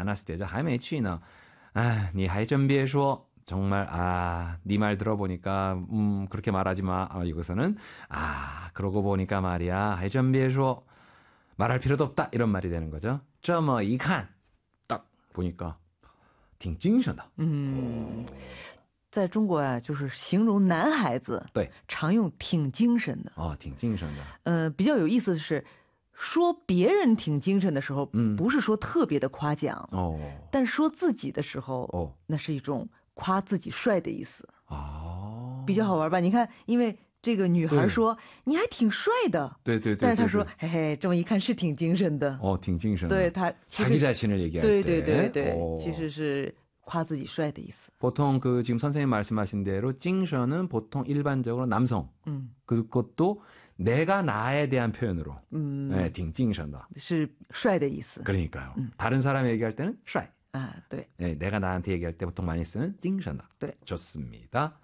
않았을 때죠. 还没去呢. 아, 你还真别说. 정말 네 말 들어보니까 그렇게 말하지 마. 이것은 그러고 보니까 말이야. 还真别说. 말할 필요도 없다. 이런 말이 되는 거죠. 这么一看, 딱 보니까 挺精神的. 在中国啊，就是形容男孩子， 对， 常用挺精神的。 挺精神的。 比较有意思的是，说别人挺精神的时候，不是说特别的夸奖，但说自己的时候，那是一种夸自己帅的意思。比较好玩吧？你看，因为这个女孩说你还挺帅的， 对， 但是她说嘿嘿，这么一看是挺精神的。 挺精神的。 对，她 자기 자신을 얘기할 때， 对， 其实是夸自己帅的意思。 보통 지금 선생님 말씀하신 대로精神은 보통 일반적으로 남성. 그것도 내가 나에 대한 표현으로. 네, 挺精神的. 是帅的意思. 그러니까요. 다른 사람이 얘기할 때는 帅. 네. 네, 내가 나한테 얘기할 때 보통 많이 쓰는 精神的. 네. 좋습니다.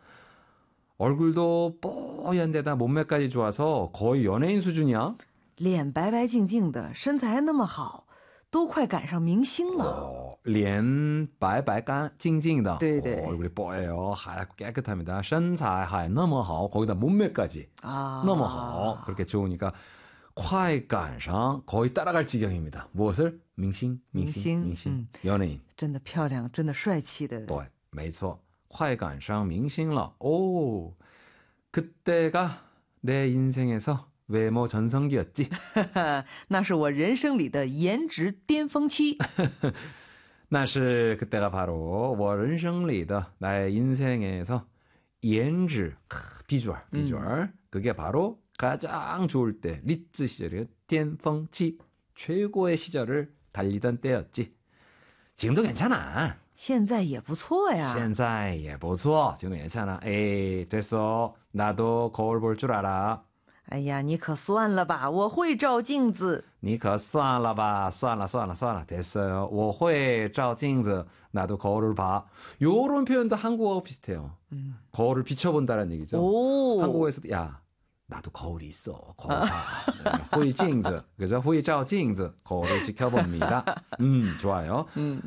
얼굴도 뽀얀데다 몸매까지 좋아서 거의 연예인 수준이야. 脸白白净净的，身材那么好，都快赶上明星了。 脸白白净净的， 네. 얼굴이 뽀예요. 하얗고 깨끗합니다. 身材还那么好, 거기다 몸매까지 那么好, 그렇게 좋으니까 快赶上 거의 따라갈 지경입니다. 무엇을? 明星, 연예인. 真的漂亮，真的帅气的。 对，没错，快赶上明星了. 오, 그때가 내 인생에서 외모 전성기였지. 那是我人生里的颜值巅峰期。 那是 그때가 바로 我人生里的 나의 인생에서 颜值 비주얼 그게 바로 가장 좋을 때 리츠 시절이에요. 巅峰期 최고의 시절을 달리던 때였지. 지금도 괜찮아. 现在也不错呀. 现在也不错. 지금도 괜찮아. 에이, 됐어. 나도 거울 볼 줄 알아. 哎呀，你可算了吧，我会照镜子。 你可算了吧，算了 됐어요. 我会照镜子. 나도 거울을 봐. 요런 표현도 한국어가 비슷해요. 거울을 비춰본다는 얘기죠. 한국어에서도 야, 나도 거울이 있어. 거울 봐. 会镜子. 그죠? 会照镜子. 거울을 지켜봅니다. 좋아요.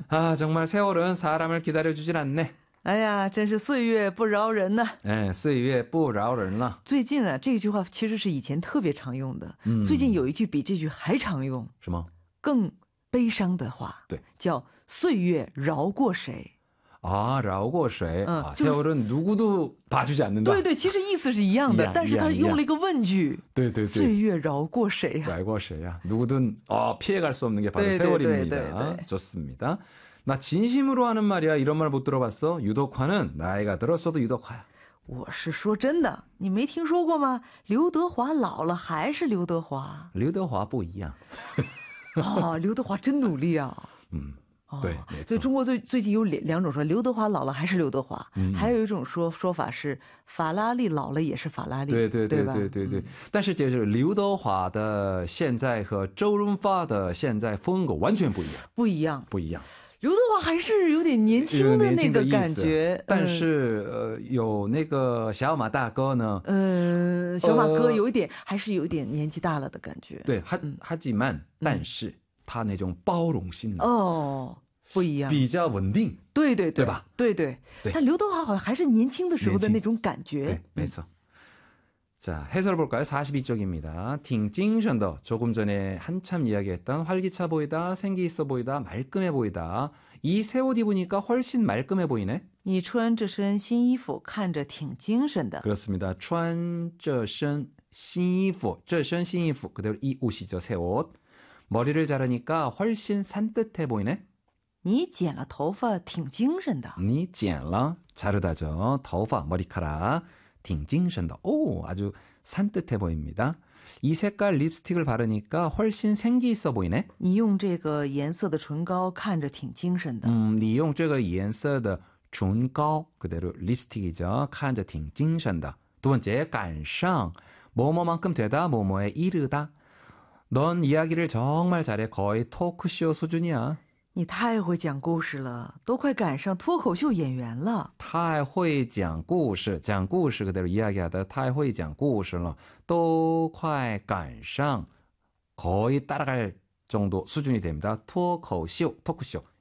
정말 세월은 사람을 기다려주질 않네. 哎呀，真是岁月不饶人呐！ 岁月不饶人了。 最近啊，这句话其实是以前特别常用的。最近有一句比这句还常用， 什么？ 更悲伤的话， 对， 叫岁月饶过谁？ 饶过谁？세월은 누구도 봐주지 않는다。 对，其实意思是一样的，但是他用了一个问句。 对， 岁月饶过谁啊？ 饶过谁啊？ 누구든 피해갈 수 없는 게 바로 세월입니다. 좋습니다. 나 진심으로 하는 말이야. 이런 말 못 들어봤어? 유독화는 나이가 들었어도 유독화야. 我是说真的，你没听说过吗？刘德华老了还是刘德华。 刘德华不一样。 刘德华真努力啊。 对， 所以中国最近有两种说，刘德华老了还是刘德华，还有一种说法是法拉利老了也是法拉利。 对。但是就是刘德华的现在和周润发的现在风格完全不一样。刘德华还是有点年轻的那个感觉，但是有那个小马大哥呢， 小马哥有一点还是有点年纪大了的感觉。 对，하지만但是他那种包容性不一样， 比较稳定。对吧？ 对。但刘德华好像还是年轻的时候的那种感觉。 对，没错。 자, 해설 볼까요? 42쪽입니다. 挺精神的. 조금 전에 한참 이야기했던 활기차 보이다, 생기 있어 보이다, 말끔해 보이다. 이 새 옷 입으니까 훨씬 말끔해 보이네. 你穿这身新衣服看着挺精神的. 그렇습니다. 穿这身新衣服, 这身新衣服. 그대로 이 옷이죠, 새 옷. 머리를 자르니까 훨씬 산뜻해 보이네. 你剪了头发挺精神的. 你剪了, 자르다죠. 头发, 머리카락. 挺精神的. 오, 아주 산뜻해 보입니다. 이 색깔 립스틱을 바르니까 훨씬 생기 있어 보이네. 你用这个颜色的唇膏看着挺精神的. 你用这个颜色的唇膏 그대로 립스틱이죠. 看着挺精神的. 두 번째, 赶上 뭐뭐만큼 되다, 뭐뭐에 이르다. 넌 이야기를 정말 잘해. 거의 토크쇼 수준이야. 你太会讲故事了，都快赶上脱口秀演员了。 太会讲故事，讲故事 그대로 이야기하다 太会讲故事了，都快赶上 거의 따라갈 정도 수준이 됩니다. 토크쇼.